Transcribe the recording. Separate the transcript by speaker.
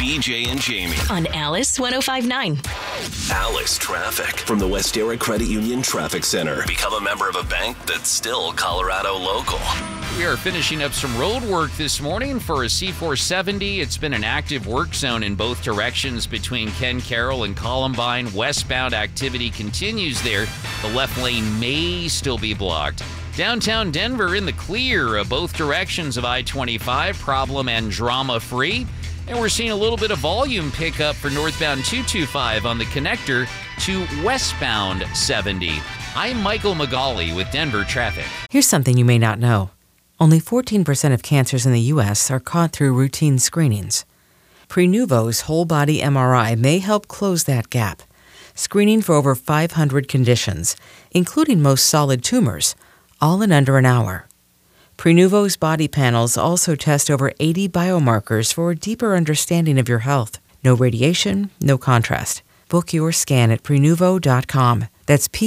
Speaker 1: BJ and Jamie.
Speaker 2: On Alice 105.9.
Speaker 1: Alice Traffic from the Westera Credit Union Traffic Center. Become a member of a bank that's still Colorado local.
Speaker 3: We are finishing up some road work this morning for a C470. It's been an active work zone in both directions between Ken Carroll and Columbine. Westbound activity continues there. The left lane may still be blocked. Downtown Denver in the clear of both directions of I-25, problem and drama-free. And we're seeing a little bit of volume pickup for northbound 225 on the connector to westbound 70. I'm Michael McGauley with Denver Traffic.
Speaker 4: Here's something you may not know. Only 14% of cancers in the U.S. are caught through routine screenings. Prenuvo's whole-body MRI may help close that gap, screening for over 500 conditions, including most solid tumors, all in under an hour. Prenuvo's body panels also test over 80 biomarkers for a deeper understanding of your health. No radiation, no contrast. Book your scan at Prenuvo.com. That's